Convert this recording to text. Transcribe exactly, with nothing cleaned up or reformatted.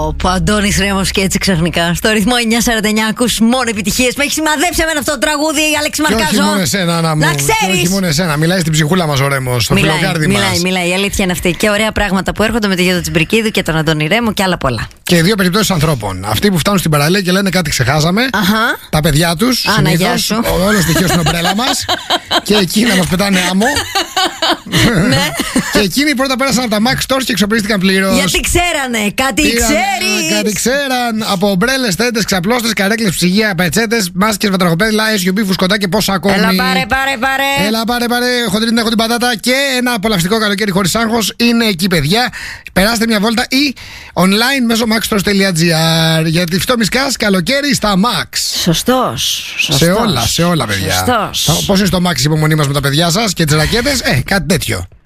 Πω, Αντώνης Ρέμος και έτσι ξαφνικά. Στο ρυθμό εννιά σαράντα εννιά ακούς μόνο επιτυχίες. Με έχει σημαδέψει εμένα αυτό το τραγούδι, Αλέξη Μαρκάζο. Και όχι μόνο εσένα, Άννα μου. Να ξέρεις. Και όχι μόνο εσένα. Μιλάει στην ψυχούλα μας ο Ρέμος, στο φιλοκάρδι μας. Μιλάει, μιλάει. Η αλήθεια είναι αυτή. Και ωραία πράγματα που έρχονται με τη Γιώτα Τσιμπρικίδου και τον Αντώνη Ρέμο και άλλα πολλά. Και δύο περιπτώσεις ανθρώπων. Αυτοί που φτάνουν στην παραλία και λένε κάτι ξεχάσαμε. Αχα. Τα παιδιά τους. Συνήθως. Όλο στοιχείο στην ομπρέλα μας. Και εκείνοι να μας πετάνε άμμο. Ναι. Και εκείνοι πρώτα πέρασαν από τα Max Stores και εξοπλίστηκαν πλήρως. Γιατί ξέρανε, κάτι ξέρει. Κάτι ξέραν από ομπρέλες, τέντες, ξαπλώστες, καρέκλες, ψυγεία, πετσέτες, μάσκες, βατραχοπέδιλα, ες γιου μπι, φουσκωτά και πόσα ακόμη. Έλα πάρε, πάρε, πάρε. Έλα πάρε, πάρε. Χοντρή την έχω την πατάτα και ένα απολαυστικό καλοκαίρι χωρίς άγχος είναι εκεί, παιδιά. Περάστε μια βόλτα ή online μέσω maxstores.gr. Γιατί φτώμισκας καλοκαίρι στα Max. Σωστός. Σε όλα, σε όλα, παιδιά. Σωστός. Πώς είναι στο Max η υπομονή μας με τα παιδιά σας και τις ρακέτες, ε, κάτι τέτοιο.